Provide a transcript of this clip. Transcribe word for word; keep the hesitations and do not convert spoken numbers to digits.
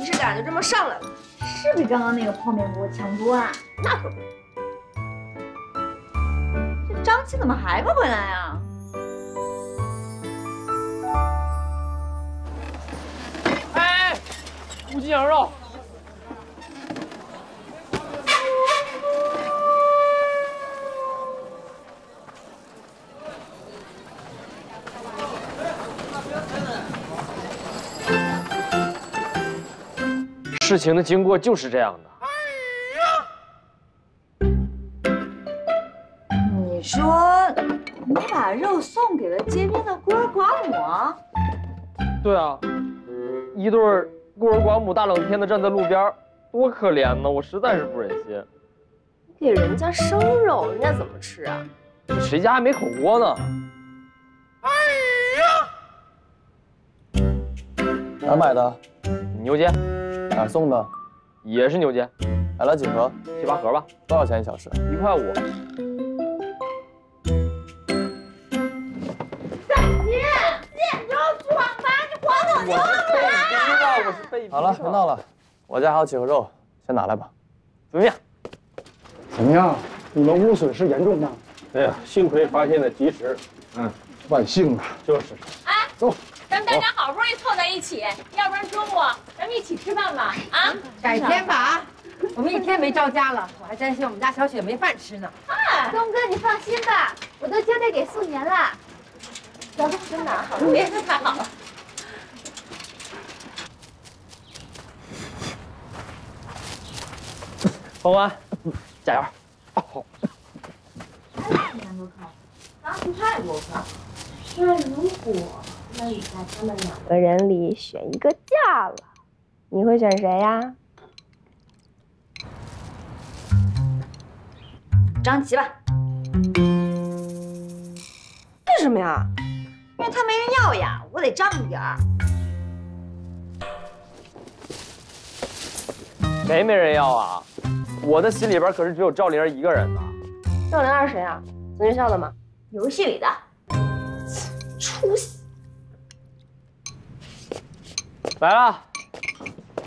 视感就这么上来了， 是比刚刚那个泡面锅强多了。 那可不。 这张琪怎么还不回来啊？ 哎，无鸡羊肉。 事情的经过就是这样的。你说你把肉送给了街边的孤儿寡母？ 对啊，一对孤儿寡母大冷天的站在路边，多可怜呢！我实在是不忍心。 给人家生肉，人家怎么吃啊？ 谁家还没口锅呢？哎呀！哪买的？ 牛街。 哪儿送的？ 也是牛街， 买了几盒？ 七八盒吧。 多少钱一小时？ 一块五。 大姐，姐，你要去网吧，你还我牛肉丸！我是被逼的。 好了，别闹了，我家还有几盒肉，先拿来吧。 怎么样？ 怎么样？你们污损失严重吗？ 哎呀，幸亏发现的及时。 嗯，万幸啊。 就是。 哎， 走。 咱们大家好不容易凑在一起，要不然中午咱们一起吃饭吧？啊， 改天吧啊！我们一天没着家了，我还担心我们家小雪没饭吃呢。 啊， 东哥，你放心吧，我都交代给素年了。 走，真的好，别说太好了。 冯安，加油！ 好。当时太多了。那如果…… 那你在他们两个人里选一个嫁了，你会选谁呀？ 张琪吧。 为什么呀？ 因为他没人要呀，我得仗着点儿。 谁没人要啊？我的心里边可是只有赵灵儿一个人呢。 赵灵儿是谁啊？咱学校的吗？ 游戏里的。 出息。 来了，